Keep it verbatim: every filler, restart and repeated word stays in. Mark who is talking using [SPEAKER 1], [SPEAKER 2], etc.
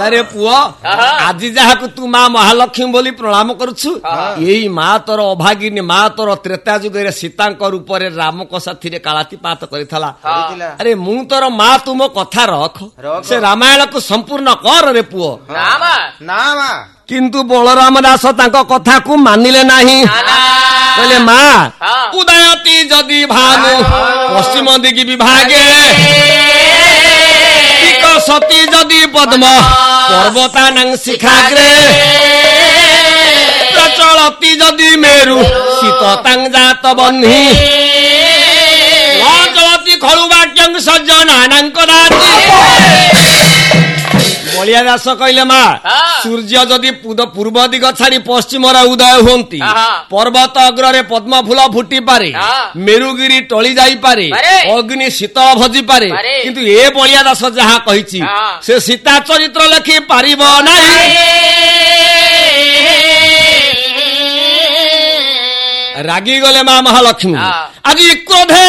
[SPEAKER 1] अरे पुओ आज जहाँ तू माँ महालक्ष्मी बोली प्रणाम करुछु यही माँ तोर अभागिनी माँ तोर त्रेता जुगे सीता रूप राम साथी कालातीपात करिथला अरे मु तोर माँ तू मो कथा रख से रामायण को संपूर्ण कर रे पुओ किंतु बलराम दास तांको कथा को मानिले नाही कहले माँ उदयती जदि भानु पश्चिम दिगी विभागे सती जदि पद्म पर्वतानां शिखाग्रे प्रचलती जदि मेरु शीततां जात बह्नि चलती खलु वाक्यं सज्जनानां कदाचित् बलिया दास कहले माँ सूर्य जदि पूर्व दिग छाड़ी पश्चिम उदय होती पर्वत अग्रे पद्म फूल फुटी पारे मेरुगिरी टली जाई पारे अग्नि शीतल भजी पारे किंतु ए बलिया दास जहाँ कही से सीता चरित्र लिखि पारिब नाही रागी गले माँ महालक्ष्मी आज क्रोधे